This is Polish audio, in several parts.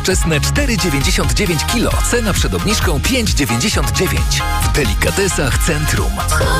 nowoczesne 4,99 kg. Cena przed obniżką 5,99. W delikatesach Centrum.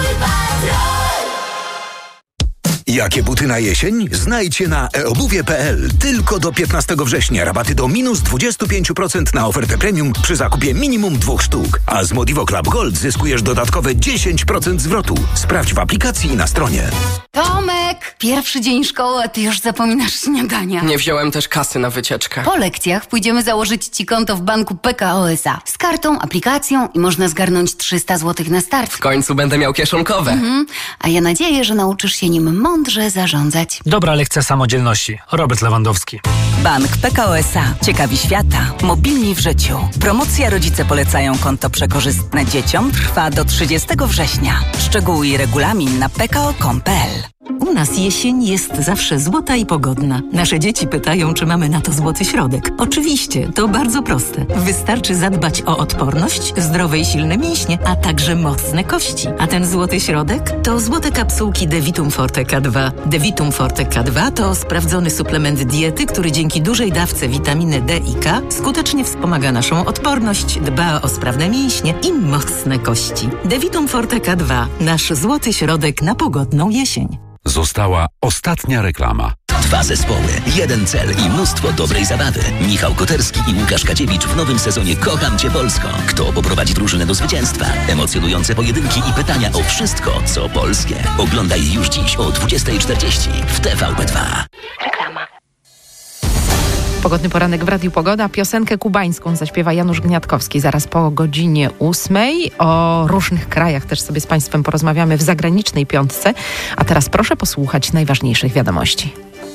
Jakie buty na jesień? Znajdź je na eobuwie.pl. Tylko do 15 września rabaty do minus 25% na ofertę premium przy zakupie minimum 2 sztuk. A z Modivo Club Gold zyskujesz dodatkowe 10% zwrotu. Sprawdź w aplikacji i na stronie. Tomek, pierwszy dzień szkoły, a ty już zapominasz śniadania. Nie wziąłem też kasy na wycieczkę. Po lekcjach pójdziemy założyć ci konto w banku PKO SA. Z kartą, aplikacją i można zgarnąć 300 zł na start. W końcu będę miał kieszonkowe. A ja nadzieję, że nauczysz się nim mądrze zarządzać. Dobra lekcja samodzielności. Robert Lewandowski. Bank PKO SA. Ciekawi świata. Mobilni w życiu. Promocja Rodzice polecają konto przekorzystne dzieciom trwa do 30 września. Szczegóły i regulamin na pko.com.pl. U nas jesień jest zawsze złota i pogodna. Nasze dzieci pytają, czy mamy na to złoty środek. Oczywiście, to bardzo proste. Wystarczy zadbać o odporność, zdrowe i silne mięśnie, a także mocne kości. A ten złoty środek to złote kapsułki Devitum Forte K2. Devitum Forte K2 to sprawdzony suplement diety, który dzięki dużej dawce witaminy D i K skutecznie wspomaga naszą odporność, dba o sprawne mięśnie i mocne kości. Devitum Forte K2. Nasz złoty środek na pogodną jesień. Została ostatnia reklama. 2 zespoły, 1 cel i mnóstwo dobrej zabawy. Michał Koterski i Łukasz Kadziewicz w nowym sezonie Kocham Cię Polsko. Kto poprowadzi drużynę do zwycięstwa? Emocjonujące pojedynki i pytania o wszystko, co polskie. Oglądaj już dziś o 20:40 w TVP2. Reklama. Pogodny poranek w Radiu Pogoda. Piosenkę kubańską zaśpiewa Janusz Gniatkowski zaraz po godzinie 8:00. O różnych krajach też sobie z Państwem porozmawiamy w zagranicznej piątce. A teraz proszę posłuchać najważniejszych wiadomości.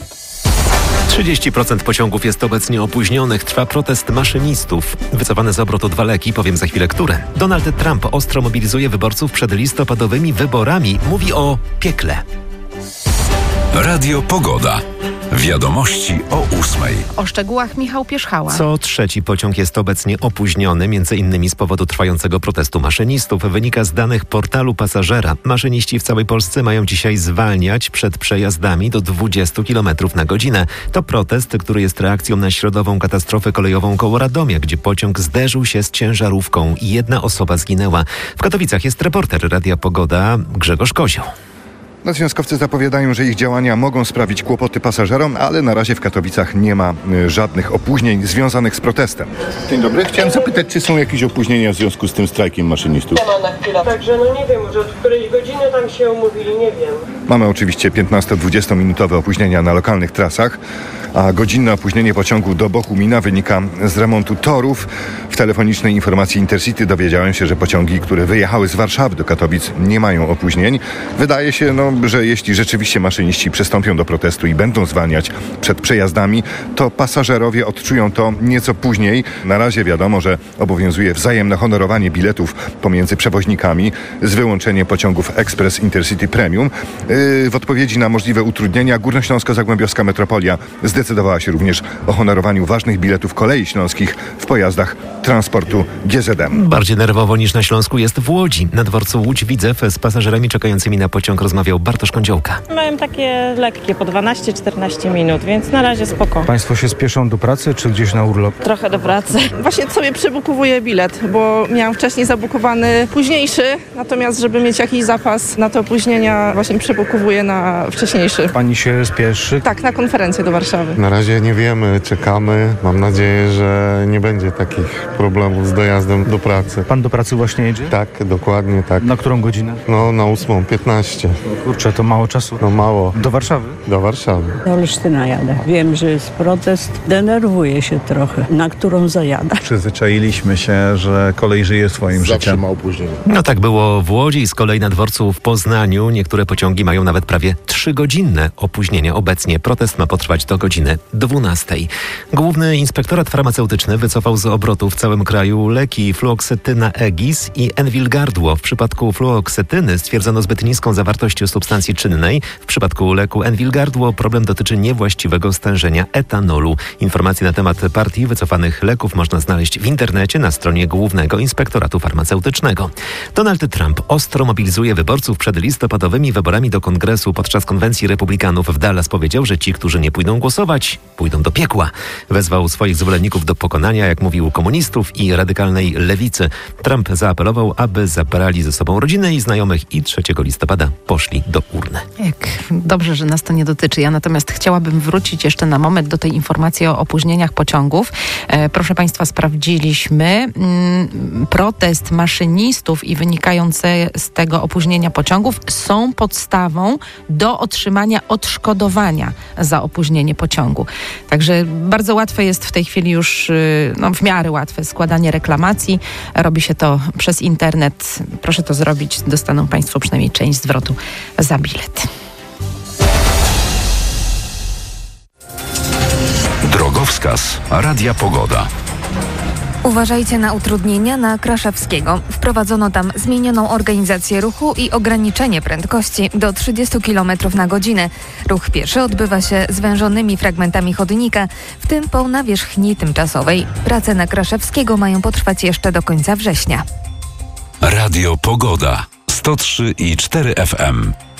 30% pociągów jest obecnie opóźnionych. Trwa protest maszynistów. Wycofane z obrotu 2 leki, powiem za chwilę które. Donald Trump ostro mobilizuje wyborców przed listopadowymi wyborami. Mówi o piekle. Radio Pogoda. Wiadomości o 8:00. O szczegółach Michał Pierzchała. Co trzeci pociąg jest obecnie opóźniony, m.in. z powodu trwającego protestu maszynistów. Wynika z danych portalu Pasażera. Maszyniści w całej Polsce mają dzisiaj zwalniać przed przejazdami do 20 km na godzinę. To protest, który jest reakcją na środową katastrofę kolejową koło Radomia, gdzie pociąg zderzył się z ciężarówką i 1 osoba zginęła. W Katowicach jest reporter Radia Pogoda Grzegorz Kozioł. Związkowcy zapowiadają, że ich działania mogą sprawić kłopoty pasażerom, ale na razie w Katowicach nie ma żadnych opóźnień związanych z protestem. Dzień dobry. Chciałem zapytać, czy są jakieś opóźnienia w związku z tym strajkiem maszynistów? Nie ma na chwilę, także nie wiem, może od której godziny tam się umówili, nie wiem. Mamy oczywiście 15-20 minutowe opóźnienia na lokalnych trasach, a godzinne opóźnienie pociągu do Bochumina wynika z remontu torów. W telefonicznej informacji Intercity dowiedziałem się, że pociągi, które wyjechały z Warszawy do Katowic, nie mają opóźnień. Wydaje się, że jeśli rzeczywiście maszyniści przystąpią do protestu i będą zwalniać przed przejazdami, to pasażerowie odczują to nieco później. Na razie wiadomo, że obowiązuje wzajemne honorowanie biletów pomiędzy przewoźnikami z wyłączeniem pociągów Express Intercity Premium. W odpowiedzi na możliwe utrudnienia Górnośląsko-Zagłębiowska Metropolia zdecydowała się również o honorowaniu ważnych biletów kolei śląskich w pojazdach transportu GZM. Bardziej nerwowo niż na Śląsku jest w Łodzi. Na dworcu Łódź-Widzew z pasażerami czekającymi na pociąg rozmawiał Bartosz Kądziołka. Mają takie lekkie, po 12-14 minut, więc na razie spoko. Państwo się spieszą do pracy, czy gdzieś na urlop? Trochę do pracy. Właśnie sobie przebukowuję bilet, bo miałam wcześniej zabukowany późniejszy, natomiast żeby mieć jakiś zapas na te opóźnienia, właśnie przebukowuję na wcześniejszy. Pani się spieszy? Tak, na konferencję do Warszawy. Na razie nie wiemy, czekamy. Mam nadzieję, że nie będzie takich problemów z dojazdem do pracy. Pan do pracy właśnie jedzie? Tak, dokładnie tak. Na którą godzinę? Na 8:15. Kurczę, to mało czasu. Mało. Do Warszawy? Do Warszawy. Do Olsztyna jadę. Wiem, że jest protest. Denerwuję się trochę, na którą zajadę. Przyzwyczailiśmy się, że kolej żyje swoim życiem. Zawsze ma opóźnienie. No tak było w Łodzi, z kolei na dworcu w Poznaniu. Niektóre pociągi mają nawet prawie 3-godzinne opóźnienie. Obecnie protest ma potrwać do godziny 12. Główny Inspektorat Farmaceutyczny wycofał z obrotu w całym kraju leki fluoksetyna Egis i Enwil-Gardło. W przypadku fluoksetyny stwierdzono zbyt niską zawartość substancji czynnej. W przypadku leku Enwil-Gardło problem dotyczy niewłaściwego stężenia etanolu. Informacje na temat partii wycofanych leków można znaleźć w internecie na stronie Głównego Inspektoratu Farmaceutycznego. Donald Trump ostro mobilizuje wyborców przed listopadowymi wyborami do kongresu podczas konwencji republikanów w Dallas powiedział, że ci, którzy nie pójdą głosować, pójdą do piekła. Wezwał swoich zwolenników do pokonania, jak mówił, komunistów i radykalnej lewicy. Trump zaapelował, aby zabrali ze sobą rodzinę i znajomych i 3 listopada poszli do urny. Jak dobrze, że nas to nie dotyczy. Ja natomiast chciałabym wrócić jeszcze na moment do tej informacji o opóźnieniach pociągów. Proszę Państwa, sprawdziliśmy protest maszynistów i wynikające z tego opóźnienia pociągów są podstawą do otrzymania odszkodowania za opóźnienie pociągu. Także bardzo łatwe jest w tej chwili już, w miarę łatwe składanie reklamacji. Robi się to przez internet. Proszę to zrobić. Dostaną Państwo przynajmniej część zwrotu za bilet. Drogowskaz Radia Pogoda. Uważajcie na utrudnienia na Kraszewskiego. Wprowadzono tam zmienioną organizację ruchu i ograniczenie prędkości do 30 km na godzinę. Ruch pieszy odbywa się zwężonymi fragmentami chodnika, w tym po nawierzchni tymczasowej. Prace na Kraszewskiego mają potrwać jeszcze do końca września. Radio Pogoda 103,4 FM.